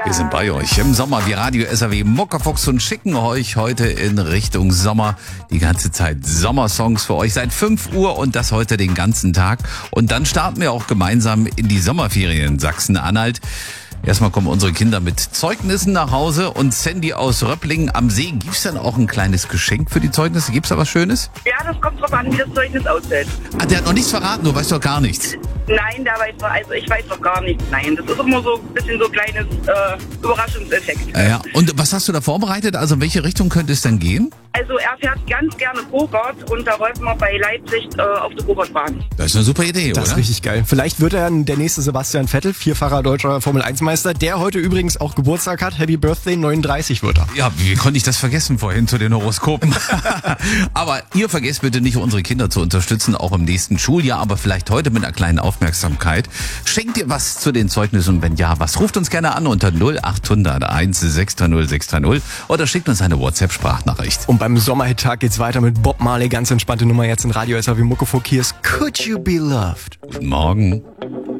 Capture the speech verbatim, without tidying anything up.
Wir sind bei euch im Sommer wie Radio S R W Muckefuchs und schicken euch heute in Richtung Sommer die ganze Zeit Sommersongs für euch seit fünf Uhr und das heute den ganzen Tag. Und dann starten wir auch gemeinsam in die Sommerferien in Sachsen-Anhalt. Erstmal kommen unsere Kinder mit Zeugnissen nach Hause und Sandy aus Röpplingen am See. Gibt's dann auch ein kleines Geschenk für die Zeugnisse? Gibt's da was Schönes? Ja, das kommt drauf an, wie das Zeugnis aussieht. Ah, der hat noch nichts verraten, du weißt doch gar nichts. Nein, da weiß man, also ich weiß noch gar nichts. Nein, das ist immer so ein bisschen so ein kleines äh, Überraschungseffekt. Ja, und was hast du da vorbereitet? Also in welche Richtung könnte es denn gehen? Also er fährt ganz gerne Go-Kart und da wollten wir bei Leipzig äh, auf der Go-Kart-Bahn. Das ist eine super Idee, Das oder? ist richtig geil. Vielleicht wird er der nächste Sebastian Vettel, vierfacher deutscher Formel eins Meister, der heute übrigens auch Geburtstag hat. Happy Birthday, neununddreißig wird er. Ja, wie konnte ich das vergessen vorhin zu den Horoskopen? Aber ihr vergesst bitte nicht, unsere Kinder zu unterstützen, auch im nächsten Schuljahr, aber vielleicht heute mit einer kleinen Aufmerksamkeit. Schenkt ihr was zu den Zeugnissen und wenn ja, was? Ruft uns gerne an unter null acht hundert eins sechs drei null sechs drei null oder schickt uns eine WhatsApp-Sprachnachricht. Und beim Sommerhit-Tag geht's weiter mit Bob Marley. Ganz entspannte Nummer jetzt in Radio S R W Muckefuck. Hier ist Could You Be Loved? Guten Morgen.